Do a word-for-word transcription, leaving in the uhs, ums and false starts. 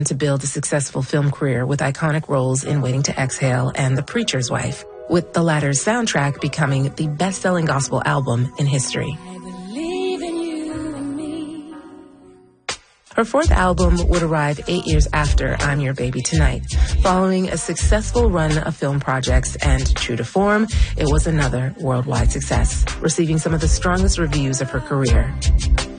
to build a successful film career with iconic roles in Waiting to Exhale and The Preacher's Wife, with the latter's soundtrack becoming the best-selling gospel album in history. Her fourth album would arrive eight years after I'm Your Baby Tonight. Following a successful run of film projects and, true to form, it was another worldwide success, receiving some of the strongest reviews of her career.